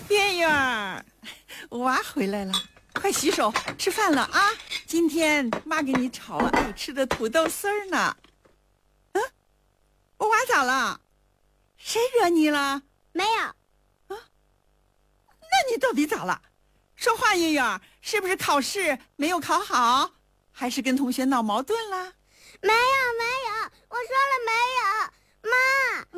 月月儿，娃回来了，快洗手吃饭了啊！今天妈给你炒了爱吃的土豆丝儿呢。嗯，我娃咋了？谁惹你了？ 没有。 啊？那你到底咋了？说话，月月儿，是不是考试没有考好，还是跟同学闹矛盾了？ 没有，我说了没有，妈。